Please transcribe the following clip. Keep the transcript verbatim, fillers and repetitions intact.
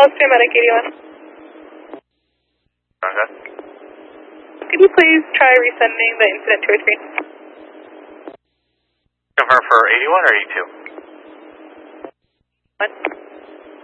Dallas Paramedic eighty-one. Okay. Could you please try resending the incident to a screen? Confirm for eighty-one or eighty-two? One.